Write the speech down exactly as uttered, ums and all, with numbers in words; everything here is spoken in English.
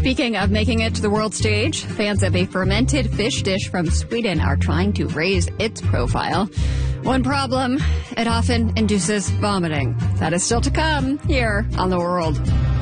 Speaking of making it to the world stage, fans of a fermented fish dish from Sweden are trying to raise its profile. One problem, it often induces vomiting. That is still to come here on The World.